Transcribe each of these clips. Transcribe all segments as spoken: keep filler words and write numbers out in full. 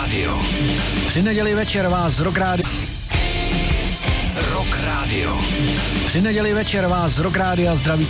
Radio. Při neděli večer vás Rock Radio. Rock Radio. Při neděli večer vás Rock Radio zdraví.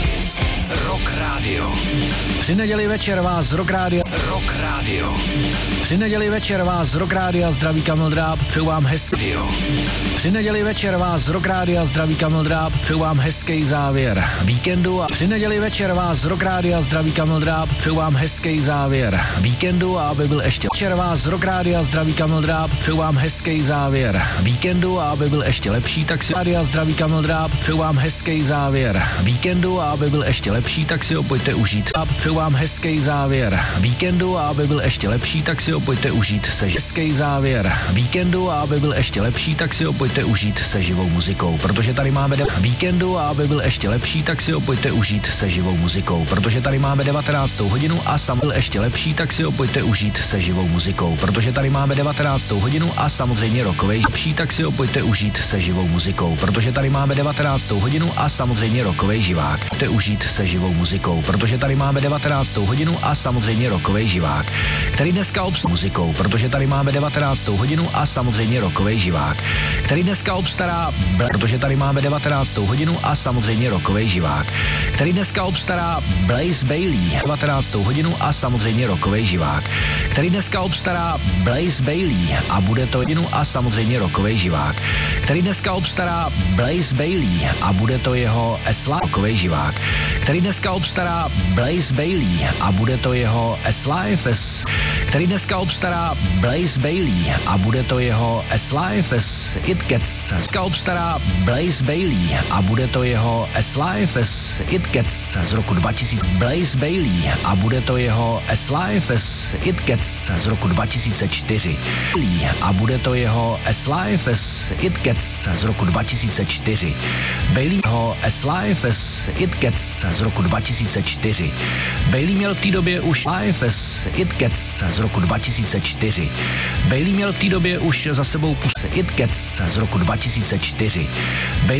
Rock Radio. Při neděli večer vás Rock Radio. Rock Radio. Při neděli večer vás Rock Radio zdraví Kamil Dráb, přeju vám hezký. Při neděli večer vás Rock Radio zdraví Kamil Dráb, přeju vám hezký závěr víkendu. A při neděli večer vás Rock Radio zdraví Kamil Dráb, přeju vám hezký závěr víkendu, a aby byl ještě večer vás Rock Radio zdraví Kamil Dráb, přeju vám hezký závěr víkendu, a aby byl ještě lepší, tak si Radio zdraví Kamil Dráb, přeju vám hezký závěr víkendu, a aby byl ještě lepší, tak si ho pojďte užít. A přeju vám hezký závěr víkendu, a aby byl ještě lepší, tak si ho pojďte užít se hezký závěr víkendu, a aby byl ještě lepší, tak si ho pojďte užít se živou muzikou, protože tady máme de- víkendu, a aby byl ještě lepší, tak si ho pojďte užít se živou muzikou, protože tady máme devatenáctou hodinu a sam byl ještě lepší, tak si ho pojďte užít se živou muzikou, protože tady máme devatenáctou hodinu a samozřejmě rokovej lepší, tak si ho pojďte užít se živou muzikou, protože tady máme devatenáctou hodinu a samozřejmě rokovej živák. Pojďte užít se živou muzikou, protože tady máme devatenáctou hodinu a samozřejmě rokovej živák, který dneska obs muzikou, protože tady máme devatenáctou hodinu a samozřejmě rokovej živák, který dneska obstará, protože tady máme devatenáctou hodinu a samozřejmě rokovej živák, který dneska obstará Blaze Bayley, devatenáctou hodinu a samozřejmě rokovej živák, který dneska obstará Blaze Bayley a bude to hodinu a samozřejmě rokovej živák, který dneska obstará Blaze Bayley a bude to jeho Esla rokovej živák, který dneska obstará Blaze Bayley a bude to jeho S-Life, který dneska obstará Blaze Bayley a bude to jeho S-Life as It Gets. Dneska obstará Blaze Bayley a bude to jeho S-Life as It Gets z roku dva tisíce. Blaze Bayley a bude to jeho S-Life as It Gets z roku dva tisíce čtyři. A bude to jeho S-Life as It Gets z roku dva tisíce čtyři. Bayleyho S-Life as It Gets z roku dva tisíce čtyři. Bayley měl v té době už Life as It Gets z roku dva tisíce čtyři. Bayley měl v té době už za sebou pus It Gets z roku dva tisíce čtyři. Bayley